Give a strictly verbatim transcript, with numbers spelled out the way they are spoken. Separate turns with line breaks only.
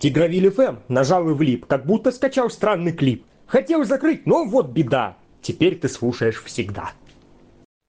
Тигровиль эф эм нажал и влип, как будто скачал странный клип. Хотел закрыть, но вот беда. Теперь ты слушаешь всегда.